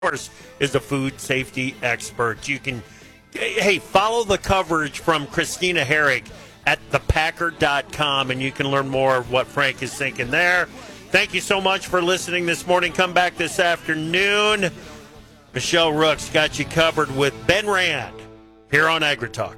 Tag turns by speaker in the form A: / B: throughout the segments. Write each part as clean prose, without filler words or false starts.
A: course, is a food safety expert. You can, follow the coverage from Christina Herrig at thepacker.com, and you can learn more of what Frank is thinking there. Thank you so much for listening this morning. Come back this afternoon. Michelle Rooks got you covered with Ben Rand here on AgriTalk.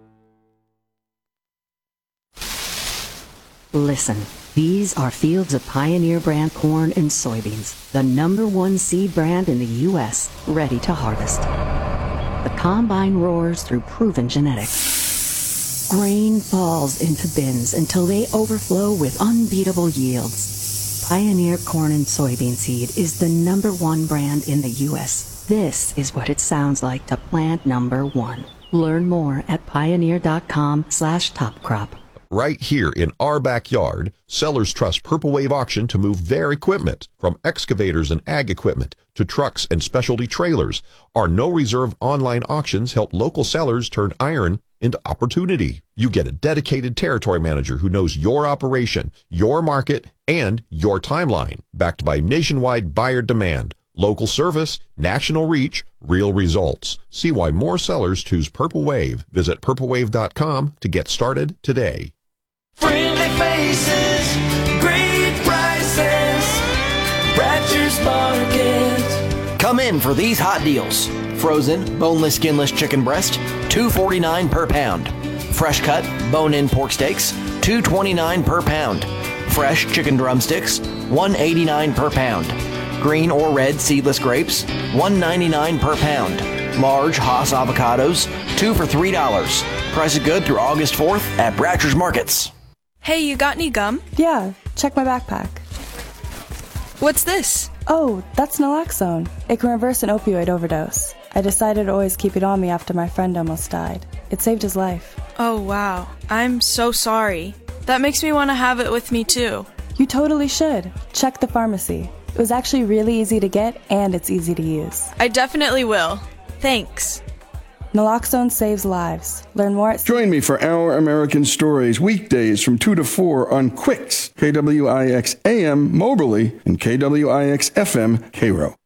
B: Listen, these are fields of Pioneer brand corn and soybeans, the #1 seed brand in the U.S., ready to harvest. The combine roars through proven genetics. Grain falls into bins until they overflow with unbeatable yields. Pioneer corn and soybean seed is the #1 brand in the U.S. This is what it sounds like to plant #1. Learn more at pioneer.com/topcrop.
C: Right here in our backyard, sellers trust Purple Wave Auction to move their equipment, from excavators and ag equipment to trucks and specialty trailers. Our no-reserve online auctions help local sellers turn iron into opportunity. You get a dedicated territory manager who knows your operation, your market, and your timeline, backed by nationwide buyer demand. Local service, national reach, real results. See why more sellers choose Purple Wave. Visit purplewave.com to get started today.
D: Friendly faces, great prices, Bratcher's Market.
E: Come in for these hot deals. Frozen, boneless, skinless chicken breast, $2.49 per pound. Fresh cut, bone-in pork steaks, $2.29 per pound. Fresh chicken drumsticks, $1.89 per pound. Green or red seedless grapes, $1.99 per pound. Large Hass avocados, 2 for $3. Price is good through August 4th at Bratcher's Markets.
F: Hey, you got any gum?
G: Yeah, check my backpack.
F: What's this?
G: Oh, that's naloxone. It can reverse an opioid overdose. I decided to always keep it on me after my friend almost died. It saved his life.
F: Oh, wow. I'm so sorry. That makes me want to have it with me, too.
G: You totally should. Check the pharmacy. It was actually really easy to get, and it's easy to use.
F: I definitely will. Thanks.
G: Naloxone saves lives. Learn more at...
H: Join me for Our American Stories, weekdays from 2 to 4 on Quicks, KWIX AM Moberly, and KWIX FM Cairo.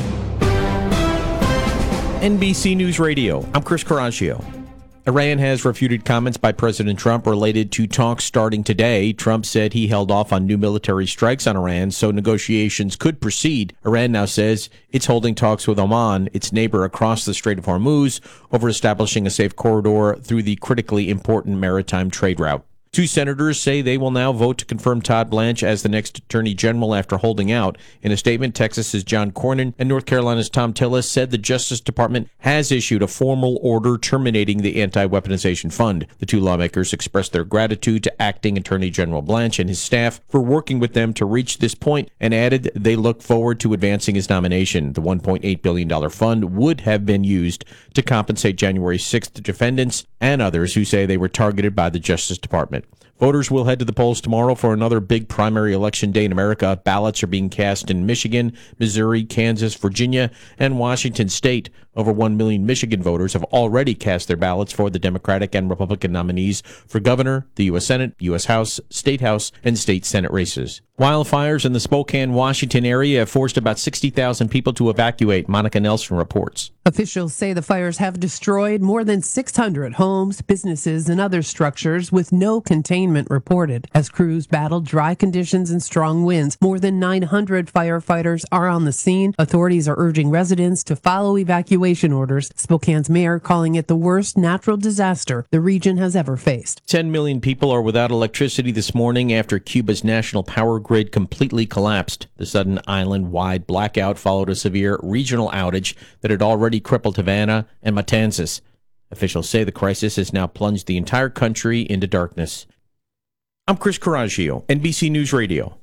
I: NBC News Radio, I'm Chris Coraggio. Iran has refuted comments by President Trump related to talks starting today. Trump said he held off on new military strikes on Iran so negotiations could proceed. Iran now says it's holding talks with Oman, its neighbor across the Strait of Hormuz, over establishing a safe corridor through the critically important maritime trade route. Two senators say they will now vote to confirm Todd Blanche as the next attorney general after holding out. In a statement, Texas's John Cornyn and North Carolina's Tom Tillis said the Justice Department has issued a formal order terminating the anti-weaponization fund. The two lawmakers expressed their gratitude to acting Attorney General Blanche and his staff for working with them to reach this point, and added they look forward to advancing his nomination. The $1.8 billion fund would have been used to compensate January 6th defendants and others who say they were targeted by the Justice Department. Voters will head to the polls tomorrow for another big primary election day in America. Ballots are being cast in Michigan, Missouri, Kansas, Virginia, and Washington State. Over 1 million Michigan voters have already cast their ballots for the Democratic and Republican nominees for governor, the U.S. Senate, U.S. House, and state Senate races. Wildfires in the Spokane, Washington area have forced about 60,000 people to evacuate. Monica Nelson reports.
J: Officials say the fires have destroyed more than 600 homes, businesses, and other structures with no containment reported. As crews battled dry conditions and strong winds, more than 900 firefighters are on the scene. Authorities are urging residents to follow evacuation orders. Spokane's mayor calling it the worst natural disaster the region has ever faced.
I: 10 million people are without electricity this morning after Cuba's national power grid completely collapsed. The sudden island-wide blackout followed a severe regional outage that had already crippled Havana and Matanzas. Officials say the crisis has now plunged the entire country into darkness. I'm Chris Coraggio, NBC News Radio.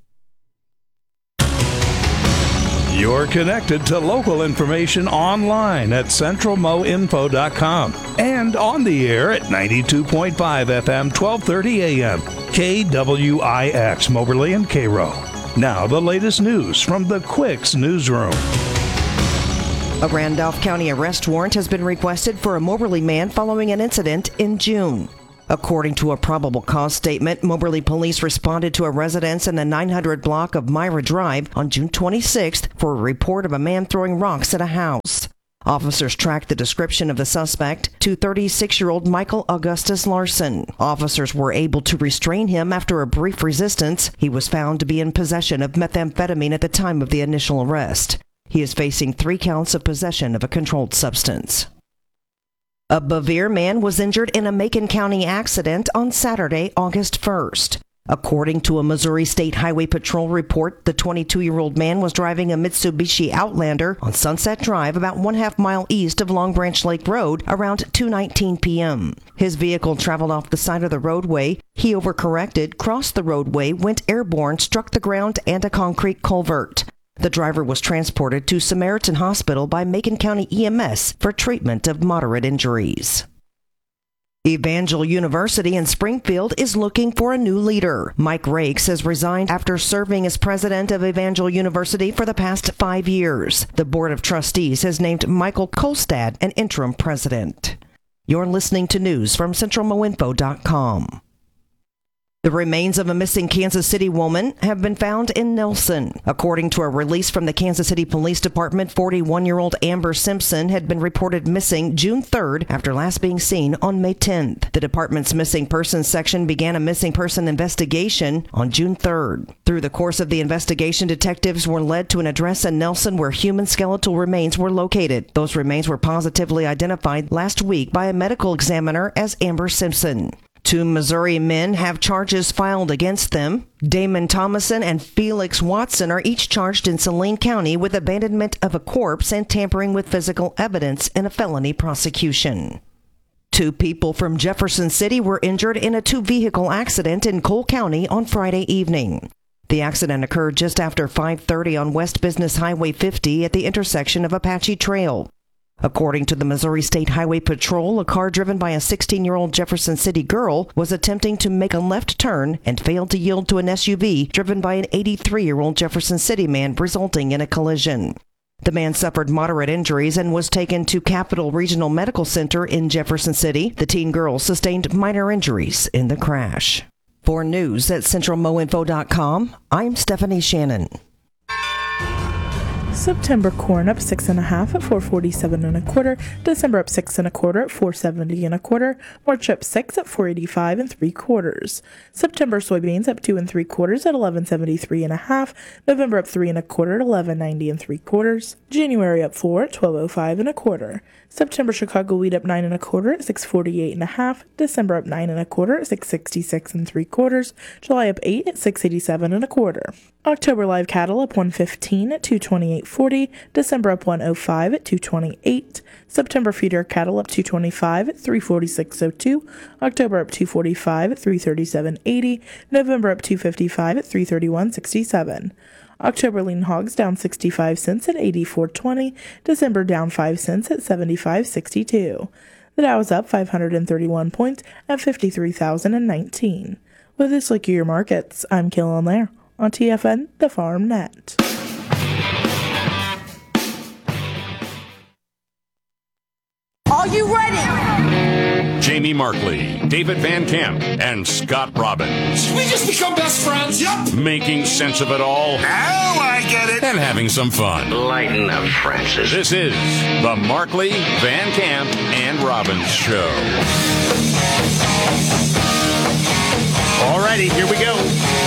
K: You're connected to local information online at centralmoinfo.com and on the air at 92.5 FM, 1230 AM, KWIX, Moberly and Cairo. Now the latest news from the Quicks Newsroom.
L: A Randolph County arrest warrant has been requested for a Moberly man following an incident in June. According to a probable cause statement, Moberly police responded to a residence in the 900 block of Myra Drive on June 26th for a report of a man throwing rocks at a house. Officers tracked the description of the suspect to 36-year-old Michael Augustus Larson. Officers were able to restrain him after a brief resistance. He was found to be in possession of methamphetamine at the time of the initial arrest. He is facing 3 counts of possession of a controlled substance. A Bevier man was injured in a Macon County accident on Saturday, August 1st. According to a Missouri State Highway Patrol report, the 22-year-old man was driving a Mitsubishi Outlander on Sunset Drive about 1/2 mile east of Long Branch Lake Road around 2:19 p.m. His vehicle traveled off the side of the roadway. He overcorrected, crossed the roadway, went airborne, struck the ground and a concrete culvert. The driver was transported to Samaritan Hospital by Macon County EMS for treatment of moderate injuries. Evangel University in Springfield is looking for a new leader. Mike Rakes has resigned after serving as president of Evangel University for the past 5 years. The Board of Trustees has named Michael Kolstad an interim president. You're listening to news from CentralMoInfo.com. The remains of a missing Kansas City woman have been found in Nelson. According to a release from the Kansas City Police Department, 41-year-old Amber Simpson had been reported missing June 3rd after last being seen on May 10th. The department's missing persons section began a missing person investigation on June 3rd. Through the course of the investigation, detectives were led to an address in Nelson where human skeletal remains were located. Those remains were positively identified last week by a medical examiner as Amber Simpson. 2 Missouri men have charges filed against them. Damon Thomason and Felix Watson are each charged in Saline County with abandonment of a corpse and tampering with physical evidence in a felony prosecution. 2 people from Jefferson City were injured in a 2-vehicle accident in Cole County on Friday evening. The accident occurred just after 5:30 on West Business Highway 50 at the intersection of Apache Trail. According to the Missouri State Highway Patrol, a car driven by a 16-year-old Jefferson City girl was attempting to make a left turn and failed to yield to an SUV driven by an 83-year-old Jefferson City man, resulting in a collision. The man suffered moderate injuries and was taken to Capital Regional Medical Center in Jefferson City. The teen girl sustained minor injuries in the crash. For news at CentralMoInfo.com, I'm Stephanie Shannon.
M: September corn up 6 1/2 at $4.47 1/4. December up 6 1/4 at $4.70 1/4. March up 6 at $4.85 3/4. September soybeans up 2 3/4 at $11.73 1/2. November up 3 1/4 at $11.90 3/4. January up 4 at $12.05 1/4. September Chicago wheat up 9 1/4 at $6.48 1/2. December up 9 1/4 at $6.66 3/4. July up 8 at $6.87 1/4. October live cattle up 115 at $228.40. December up 105 at $228. September feeder cattle up 225 at $346.02. October up 245 at $337.80. November up 255 at $331.67. October lean hogs down 65 cents at $84.20. December down 5 cents at $75.62. The Dow is up 531 points at 53,019. With this look at your markets, I'm Killen Lair on TFN, the Farm Net.
N: Are you ready?
O: Jamie Markley, David Van Camp, and Scott Robbins.
P: We just become best friends. Yep.
O: Making sense of it all.
P: Now I get it.
O: And having some fun.
Q: Lighten up, Francis.
O: This is the Markley, Van Camp, and Robbins Show.
A: Alrighty, here we go.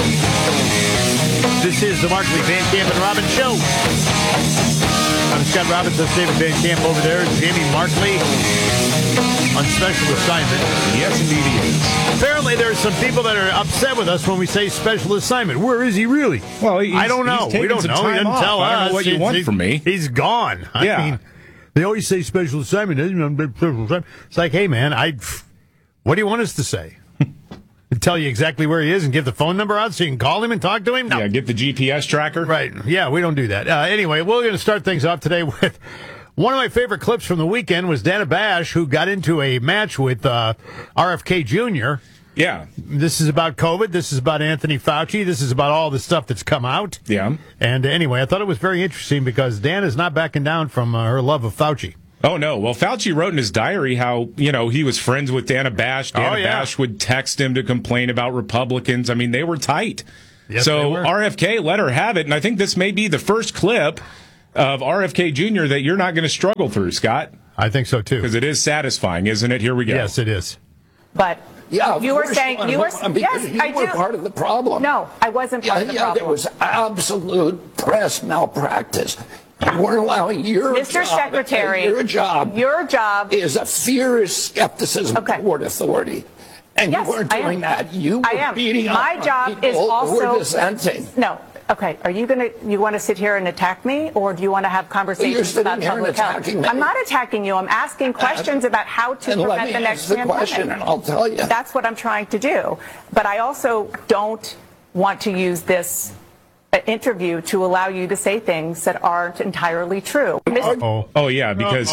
A: This is the Markley, Van Camp, and Robbins Show. I'm Scott Robbins. That's David Van Camp over there. Jamie Markley on special assignment.
K: Yes, indeed he is.
A: Apparently, there's some people that are upset with us when we say special assignment. Where is he really?
K: Well,
A: I don't know. We don't know. He doesn't tell us.
K: I don't know what you want from me.
A: He's gone. I mean, they always say special assignment. It's like, hey, man, what do you want us to say? Tell you exactly where he is and give the phone number out so you can call him and talk to him? No.
K: Yeah, get the GPS tracker.
A: Right. Yeah, we don't do that. Anyway, we're going to start things off today with one of my favorite clips from the weekend was Dana Bash, who got into a match with RFK Jr.
K: Yeah.
A: This is about COVID. This is about Anthony Fauci. This is about all the stuff that's come out.
K: Yeah.
A: And anyway, I thought it was very interesting because Dana's not backing down from her love of Fauci.
Q: Oh, no. Well, Fauci wrote in his diary how, he was friends with Dana Bash. Dana Bash would text him to complain about Republicans. I mean, they were tight.
R: Yes,
Q: so
R: they were.
Q: RFK let her have it, and I think this may be the first clip of RFK Jr. that you're not going to struggle through, Scott.
R: I think so, too.
Q: Because it is satisfying, isn't it? Here we go.
R: Yes, it is.
S: But you were saying yes, I
T: were
S: do.
T: part of the problem.
S: No, I wasn't part of the problem.
T: There was absolute press malpractice. You weren't allowing your
S: Mr.
T: job.
S: Secretary,
T: Your job is a fierce skepticism toward authority. And
S: Yes,
T: you weren't
S: I am.
T: doing that. You were beating up
S: My
T: on
S: job
T: people
S: is
T: who
S: also
T: were dissenting.
S: No. Okay, you want to sit here and attack me, or do you want to have conversations about public health? I'm not attacking you. I'm asking questions about how to prevent the next pandemic.
T: Question, and I'll tell you.
S: That's what I'm trying to do. But I also don't want to use this interview to allow you to say things that aren't entirely true.
Q: Oh yeah, because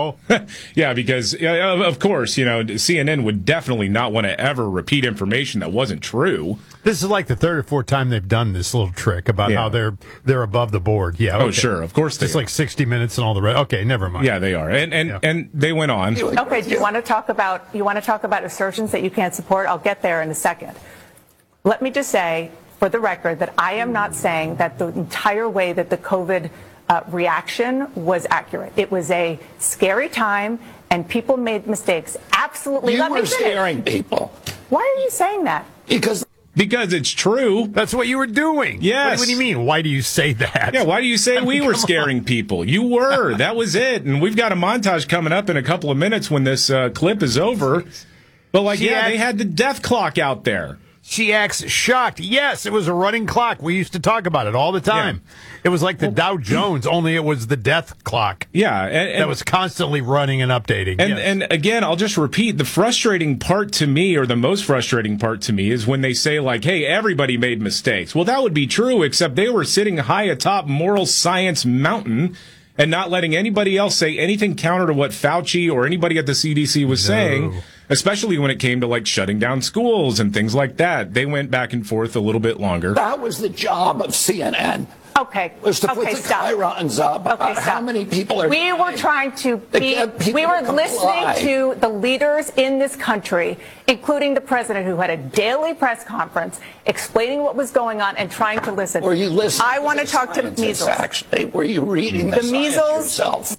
Q: of course, CNN would definitely not want to ever repeat information that wasn't true.
R: This is like the third or fourth time they've done this little trick about how they're above the board. Yeah.
Q: Oh, sure, of course they
R: It's like 60 Minutes and all the rest. Okay, never mind.
Q: Yeah, they are, and they went on.
S: Okay, do you want to talk about assertions that you can't support? I'll get there in a second. Let me just say, for the record, that I am not saying that the entire way that the COVID reaction was accurate. It was a scary time, and people made mistakes. Absolutely.
T: You were scaring people.
S: Why are you saying that?
T: Because
Q: it's true.
R: That's what you were doing.
Q: Yes.
R: What do you mean? Why do you say that?
Q: Yeah, why do you say we were scaring people? You were. That was it. And we've got a montage coming up in a couple of minutes when this clip is over. But they had the death clock out there.
R: She acts shocked. Yes, it was a running clock. We used to talk about it all the time. Yeah. It was like the Dow Jones, only it was the death clock.
Q: Yeah. And
R: that was constantly running and updating.
Q: And again, I'll just repeat, the frustrating part to me, or the most frustrating part to me, is when they say, like, hey, everybody made mistakes. Well, that would be true, except they were sitting high atop moral science mountain and not letting anybody else say anything counter to what Fauci or anybody at the CDC was saying. Especially when it came to shutting down schools and things like that. They went back and forth a little bit longer.
T: That was the job of CNN.
S: Okay.
T: Was to put the chyrons up about how many people are
S: We were trying to we were listening to the leaders in this country, including the president, who had a daily press conference explaining what was going on and trying to listen.
T: Were you listening?
S: I want to talk to measles.
T: Actually, were you reading the
S: measles
T: yourself?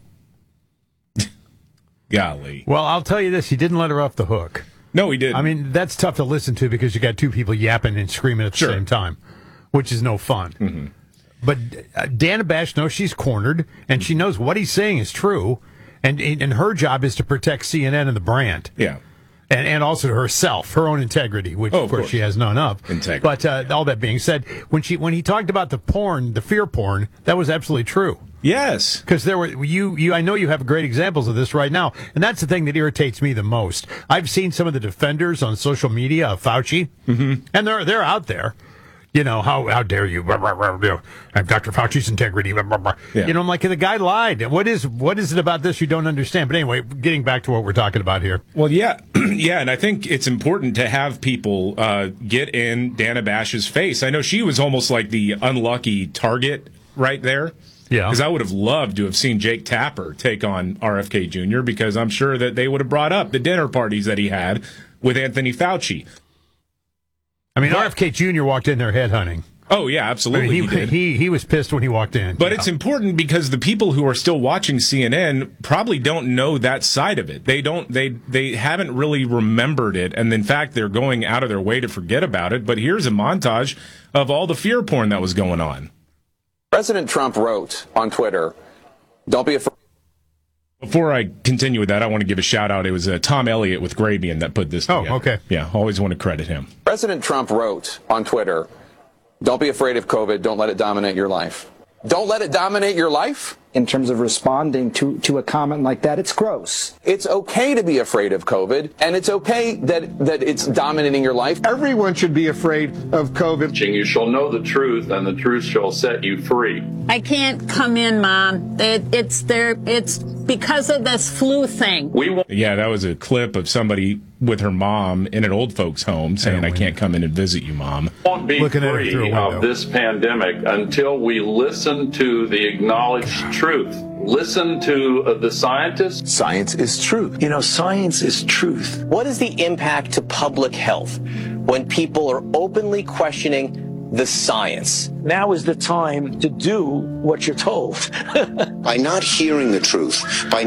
Q: Golly.
R: Well, I'll tell you this. He didn't let her off the hook.
Q: No, he didn't.
R: I mean, that's tough to listen to because you got two people yapping and screaming at the same time, which is no fun.
Q: Mm-hmm.
R: But Dana Bash knows she's cornered, and she knows what he's saying is true, and her job is to protect CNN and the brand.
Q: Yeah.
R: And also herself, her own integrity, which of course she has none of.
Q: Integrity.
R: But all that being said, when he talked about the porn, the fear porn, that was absolutely true.
Q: Yes,
R: because there were I know you have great examples of this right now, and that's the thing that irritates me the most. I've seen some of the defenders on social media of Fauci, and they're out there. How dare you? Dr. Fauci's integrity. Yeah. I'm like, the guy lied. What is it about this you don't understand? But anyway, getting back to what we're talking about here.
Q: Well, yeah, and I think it's important to have people get in Dana Bash's face. I know she was almost like the unlucky target right there.
R: Yeah.
Q: Because I would have loved to have seen Jake Tapper take on RFK Jr. because I'm sure that they would have brought up the dinner parties that he had with Anthony Fauci.
R: I mean, RFK Jr. walked in there headhunting.
Q: Oh, yeah, absolutely.
R: I mean, he was pissed when he walked in.
Q: But it's important because the people who are still watching CNN probably don't know that side of it. They haven't really remembered it. And in fact, they're going out of their way to forget about it. But here's a montage of all the fear porn that was going on.
U: President Trump wrote on Twitter, "Don't be afraid."
Q: Before I continue with that, I want to give a shout out. It was Tom Elliott with Gradian that put this together.
R: Oh, okay.
Q: Yeah, always want to credit him.
U: President Trump wrote on Twitter, "Don't be afraid of COVID. Don't let it dominate your life." Don't let it dominate your life?
V: In terms of responding to a comment like that, it's gross.
U: It's okay to be afraid of COVID, and it's okay that it's dominating your life.
W: Everyone should be afraid of COVID.
X: You shall know the truth, and the truth shall set you free.
Y: I can't come in, Mom. It's because of this flu thing.
Q: Yeah, that was a clip of somebody with her mom in an old folks' home saying, "I can't come in and visit you, Mom."
X: Won't be free of this pandemic until we listen to the acknowledged truth. Listen to the scientists.
B: Science is truth.
C: You know, science is truth.
D: What is the impact to public health when people are openly questioning the science?
C: Now is the time to do what you're told.
E: By not hearing the truth, by